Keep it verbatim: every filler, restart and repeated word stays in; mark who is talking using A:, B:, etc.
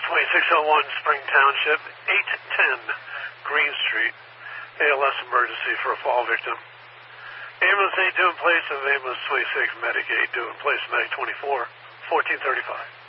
A: twenty-six oh one Spring Township, eight ten Green Street. A L S emergency for a fall victim. Ambulance eight due in place of ambulance twenty-six, medic eight due in place, medic twenty-four, fourteen thirty-five.